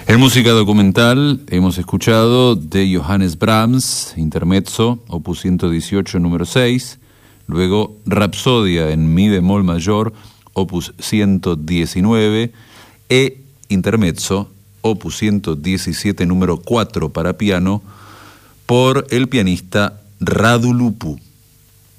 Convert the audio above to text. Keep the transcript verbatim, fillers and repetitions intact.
En música documental hemos escuchado de Johannes Brahms, Intermezzo, opus ciento dieciocho, número seis, luego Rapsodia en mi bemol mayor, opus ciento diecinueve, e Intermezzo, opus ciento diecisiete, número cuatro para piano, por el pianista Radu Lupu.